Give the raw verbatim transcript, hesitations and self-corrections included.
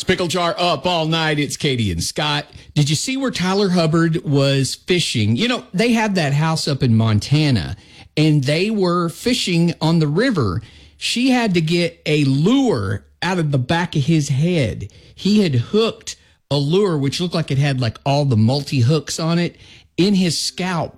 Pickle Jar up all night. It's Katie and Scott. Did you see where Tyler Hubbard was fishing? You know, they have that house up in Montana, and they were fishing on the river. She had to get a lure out of the back of his head. He had hooked a lure, which looked like it had like all the multi-hooks on it, in his scalp.